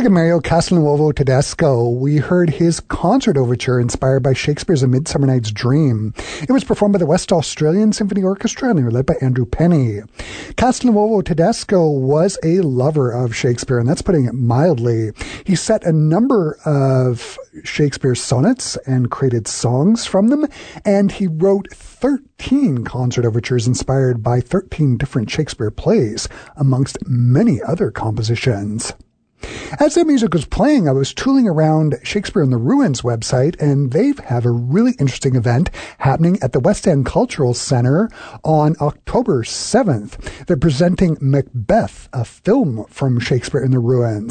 music of Mario Castelnuovo Tedesco, we heard his concert overture inspired by Shakespeare's A Midsummer Night's Dream. It was performed by the West Australian Symphony Orchestra and they were led by Andrew Penny. Castelnuovo Tedesco was a lover of Shakespeare, and that's putting it mildly. He set a number of Shakespeare's sonnets and created songs from them, and he wrote 13 concert overtures inspired by 13 different Shakespeare plays, amongst many other compositions. As that music was playing, I was tooling around Shakespeare in the Ruins website, and they have a really interesting event happening at the West End Cultural Center on October 7th. They're presenting Macbeth, a film from Shakespeare in the Ruins.